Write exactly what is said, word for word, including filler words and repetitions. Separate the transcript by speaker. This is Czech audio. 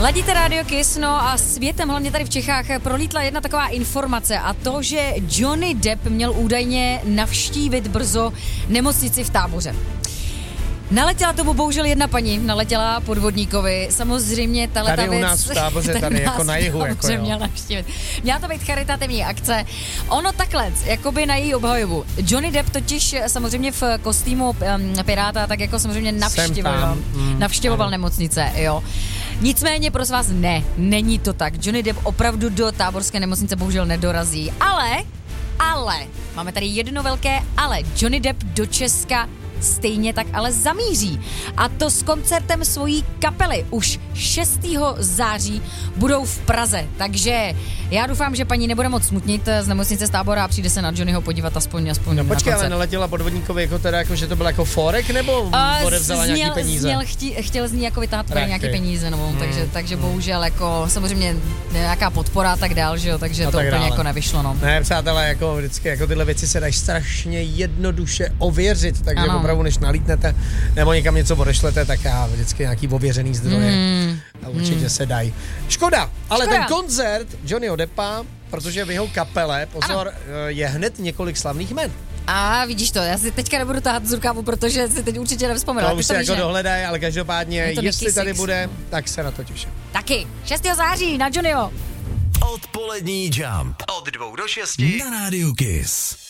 Speaker 1: Ladíte Radio Kiss, no a světem, hlavně tady v Čechách, prolítla jedna taková informace a to, že Johnny Depp měl údajně navštívit brzo nemocnici v Táboře. Naletěla tomu bohužel jedna paní, naletěla podvodníkovi, samozřejmě tahle
Speaker 2: tady
Speaker 1: ta věc...
Speaker 2: u nás v Táboře, tady, tady jako na jihu, jako jo.
Speaker 1: Měla navštívit. Měla to být charitativní akce. Ono takhle, jakoby na její obhajobu. Johnny Depp totiž samozřejmě v kostýmu um, piráta, tak jako samozřejmě navštěvoval, mm, navštěvoval nemocnice, jo. Nicméně, prosím vás, ne, není to tak. Johnny Depp opravdu do táborské nemocnice bohužel nedorazí, ale, ale, máme tady jedno velké ale, Johnny Depp do Česka stejně tak ale zamíří. A to s koncertem svojí kapely. Už šestého září budou v Praze. Takže já doufám, že paní nebude moc smutnit z nemocnice z Tábora a přijde se na Johnnyho podívat aspoň, aspoň
Speaker 2: no,
Speaker 1: na
Speaker 2: počkej,
Speaker 1: koncert.
Speaker 2: ale naletěla podvodníkovi jako teda, jako, že to byl jako forek, nebo odevzala nějaký peníze?
Speaker 1: Zněl, chtí, chtěl z ní jako vytáhat nějaké peníze, no, hmm. takže, takže bohužel jako samozřejmě nějaká podpora a tak dál, že jo, takže no, to úplně dále. Jako nevyšlo, no.
Speaker 2: Ne, přátelé, jako vždycky, jako tyhle věci se dají strašně jednoduše ověřit, takže ano. Opravdu, než nalítnete nebo někam něco odešlete, tak já vždycky nějaký ověřený zdroje mm. a určitě mm. se dají. Škoda, ale Škoda. Ten koncert Johnnyho Deppa, protože v jeho kapele, pozor, ano. je hned několik slavných jmen.
Speaker 1: A vidíš to, já si teďka nebudu tahat z rukávu, protože si teď určitě nevzpomenu.
Speaker 2: To už si jako dohledaj, ale každopádně, jestli tady
Speaker 1: Six.
Speaker 2: bude, tak se na to těším.
Speaker 1: Taky, šestého září na Johnnyho.
Speaker 3: Odpolední Jump od dvou do šesti na Rádiu Kiss.